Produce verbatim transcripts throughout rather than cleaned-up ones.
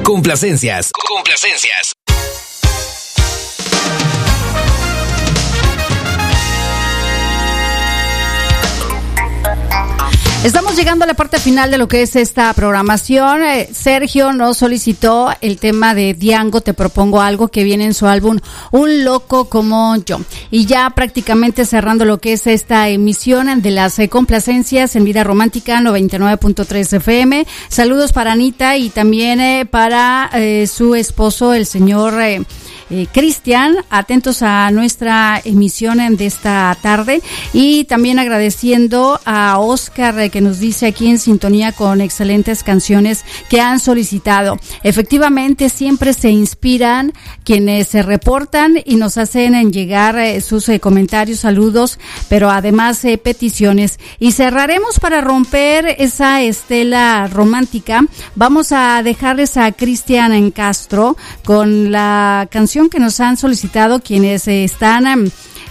Complacencias. Complacencias. Estamos llegando a la parte final de lo que es esta programación. Eh, Sergio nos solicitó el tema de Diango, Te Propongo Algo, que viene en su álbum Un Loco Como Yo. Y ya prácticamente cerrando lo que es esta emisión de las eh, complacencias en Vida Romántica noventa y nueve punto tres F M. Saludos para Anita y también eh, para eh, su esposo, el señor Eh, Eh, Cristian, atentos a nuestra emisión de esta tarde y también agradeciendo a Oscar eh, que nos dice aquí en sintonía con excelentes canciones que han solicitado. Efectivamente, siempre se inspiran quienes se reportan y nos hacen en llegar eh, sus eh, comentarios, saludos, pero además eh, peticiones. Y cerraremos para romper esa estela romántica. Vamos a dejarles a Cristian Castro con la canción que nos han solicitado quienes eh, están um,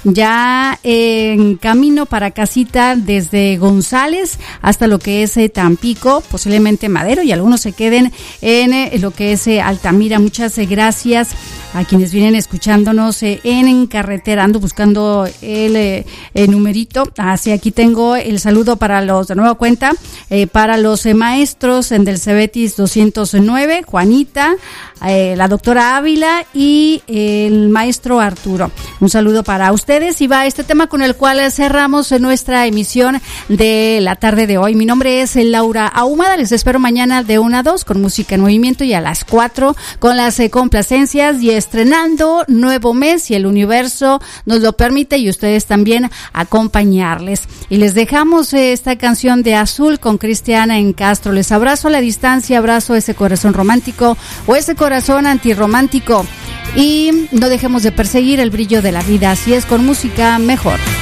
ya en camino para casita desde González hasta lo que es eh, Tampico, posiblemente Madero, y algunos se queden en eh, lo que es eh, Altamira. Muchas eh, gracias a quienes vienen escuchándonos eh, en, en carretera. Ando buscando el, eh, el numerito. Así, aquí tengo el saludo para los de nueva cuenta, eh, para los eh, maestros en del Cebetis doscientos nueve, Juanita, eh, la doctora Ávila y eh, el maestro Arturo. Un saludo para ustedes y va este tema con el cual cerramos nuestra emisión de la tarde de hoy. Mi nombre es Laura Ahumada. Les espero mañana de una a dos con música en movimiento y a las cuatro con las eh, complacencias y estrenando nuevo mes, si el universo nos lo permite y ustedes también acompañarles. Y les dejamos eh, esta canción de Azul con Cristiana en Castro. Les abrazo a la distancia, abrazo ese corazón romántico o ese corazón antirromántico y no dejemos de perseguir el brillo de la vida. Así es, con música mejor.